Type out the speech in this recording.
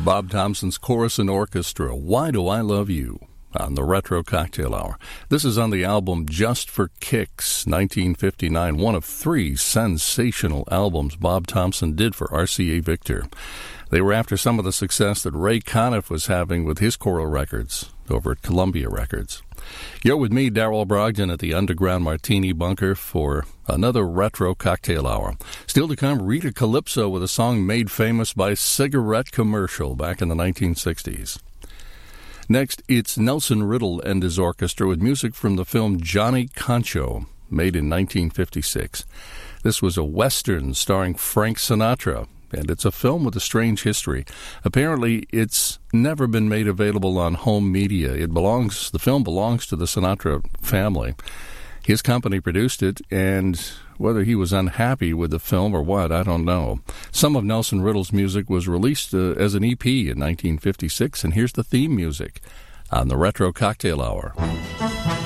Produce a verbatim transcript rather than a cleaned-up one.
Bob Thompson's Chorus and Orchestra, Why Do I Love You? On the Retro Cocktail Hour. This is on the album Just for Kicks, nineteen fifty-nine, one of three sensational albums Bob Thompson did for R C A Victor. They were after some of the success that Ray Conniff was having with his choral records over at Columbia Records. You're with me, Darrell Brogdon, at the Underground Martini Bunker for another Retro Cocktail Hour. Still to come, Rita Calypso with a song made famous by a cigarette commercial back in the nineteen sixties. Next, it's Nelson Riddle and his orchestra with music from the film Johnny Concho, made in nineteen fifty-six. This was a Western starring Frank Sinatra, and it's a film with a strange history. Apparently, it's never been made available on home media. It belongs, the film belongs to the Sinatra family. His company produced it, and whether he was unhappy with the film or what, I don't know. Some of Nelson Riddle's music was released uh, as an E P in nineteen fifty-six, and here's the theme music on the Retro Cocktail Hour.